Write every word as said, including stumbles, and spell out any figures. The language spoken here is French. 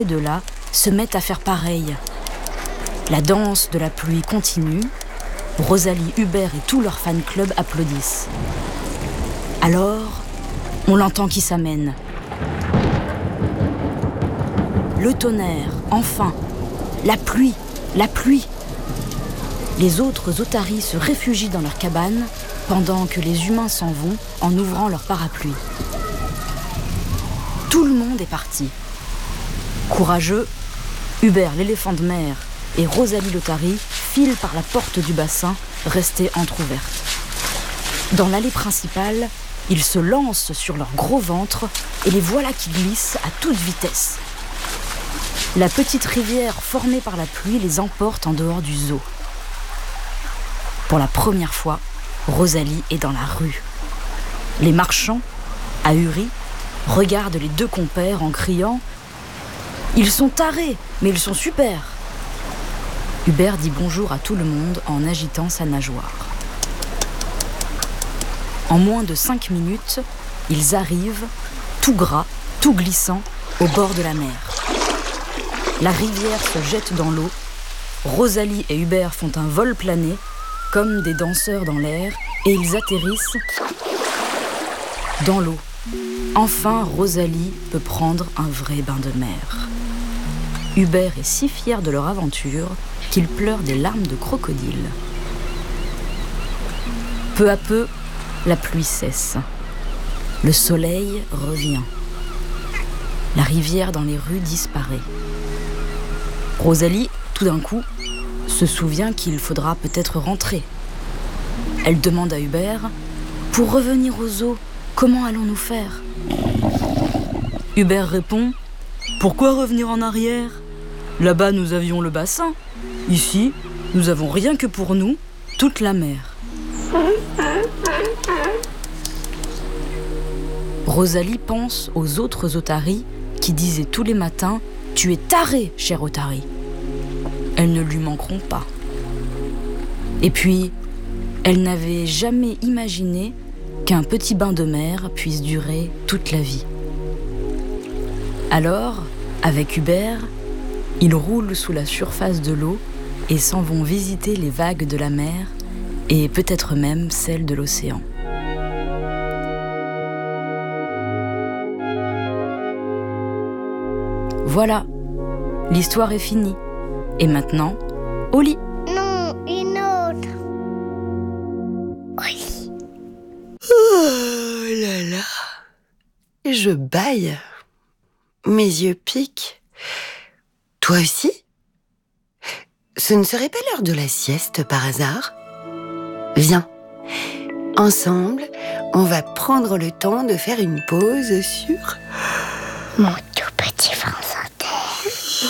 de là se mettent à faire pareil. La danse de la pluie continue. Rosalie, Hubert et tout leur fan club applaudissent. Alors, on l'entend qui s'amène. Le tonnerre, enfin. La pluie, la pluie. Les autres otaries se réfugient dans leur cabane pendant que les humains s'en vont en ouvrant leur parapluie. Tout le monde est parti. Courageux, Hubert l'éléphant de mer et Rosalie l'otarie filent par la porte du bassin, restée entr'ouverte. Dans l'allée principale, ils se lancent sur leur gros ventre et les voilà qui glissent à toute vitesse. La petite rivière formée par la pluie les emporte en dehors du zoo. Pour la première fois, Rosalie est dans la rue. Les marchands, ahuris, regardent les deux compères en criant « Ils sont tarés, mais ils sont super !» Hubert dit bonjour à tout le monde en agitant sa nageoire. En moins de cinq minutes, ils arrivent, tout gras, tout glissant, au bord de la mer. La rivière se jette dans l'eau. Rosalie et Hubert font un vol plané, comme des danseurs dans l'air, et ils atterrissent dans l'eau. Enfin, Rosalie peut prendre un vrai bain de mer. Hubert est si fier de leur aventure qu'il pleure des larmes de crocodile. Peu à peu, la pluie cesse. Le soleil revient. La rivière dans les rues disparaît. Rosalie, tout d'un coup, se souvient qu'il faudra peut-être rentrer. Elle demande à Hubert « Pour revenir au zoo, comment allons-nous faire ?» Hubert répond « Pourquoi revenir en arrière ? Là-bas, nous avions le bassin. Ici, nous avons rien que pour nous, toute la mer. » Rosalie pense aux autres otaries qui disaient tous les matins « Tu es taré, cher otari !» Elles ne lui manqueront pas. Et puis, elle n'avait jamais imaginé qu'un petit bain de mer puisse durer toute la vie. Alors, avec Hubert, ils roulent sous la surface de l'eau et s'en vont visiter les vagues de la mer et peut-être même celles de l'océan. Voilà, l'histoire est finie. Et maintenant, au lit. Non, une autre. Oui. Oh là là. Je bâille. Mes yeux piquent. Toi aussi ? Ce ne serait pas l'heure de la sieste par hasard ? Viens. Ensemble, on va prendre le temps de faire une pause sur Mon